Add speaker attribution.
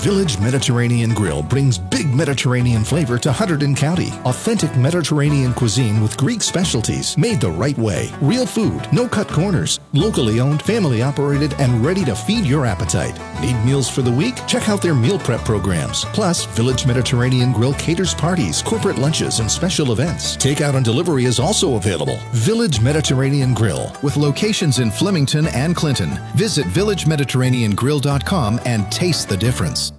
Speaker 1: Village Mediterranean Grill brings big Mediterranean flavor to Hunterdon County. Authentic Mediterranean cuisine with Greek specialties made the right way. Real food, no cut corners. Locally owned, family operated, and ready to feed your appetite. Need meals for the week? Check out their meal prep programs. Plus, Village Mediterranean Grill caters parties, corporate lunches, and special events. Takeout and delivery is also available. Village Mediterranean Grill, with locations in Flemington and Clinton. Visit villagemediterraneangrill.com and taste the difference.